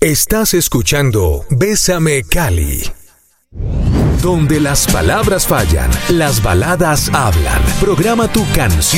Estás escuchando Bésame Cali. Donde las palabras fallan, las baladas hablan. Programa tu canción